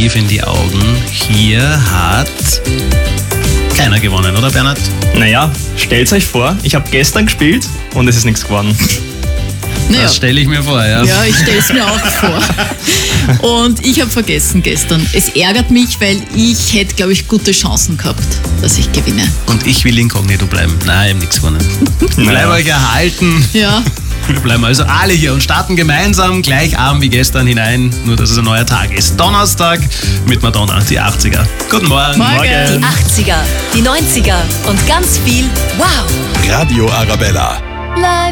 tief in die Augen. Hier hat keiner gewonnen, oder Bernhard? Naja, stellt euch vor, ich habe gestern gespielt und es ist nichts geworden. Naja. Das stelle ich mir vor, ja. Ja, ich stelle es mir auch vor. Und ich habe vergessen gestern. Es ärgert mich, weil ich hätte, glaube ich, gute Chancen gehabt, dass ich gewinne. Und ich will inkognito bleiben. Nein, ich habe nichts gewonnen. Bleibt euch erhalten. Ja. Wir bleiben also alle hier und starten gemeinsam gleich arm wie gestern hinein, nur dass es ein neuer Tag ist. Donnerstag mit Madonna, die 80er. Guten Morgen. Morgen. Die 80er, die 90er und ganz viel Wow! Radio Arabella. Live